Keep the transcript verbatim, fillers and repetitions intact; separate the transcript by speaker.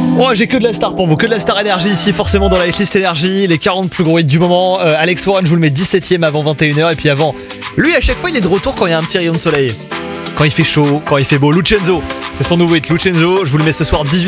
Speaker 1: Oh, j'ai que de la star pour vous, que de la star énergie ici, forcément dans la hitlist énergie, les quarante plus gros hits du moment. Euh, Alex Warren, je vous le mets dix-septième avant vingt et une heures, et puis avant, lui à chaque fois il est de retour quand il y a un petit rayon de soleil. Quand il fait chaud, quand il fait beau. Lucenzo, c'est son nouveau hit, Lucenzo, je vous le mets ce soir dix-huit.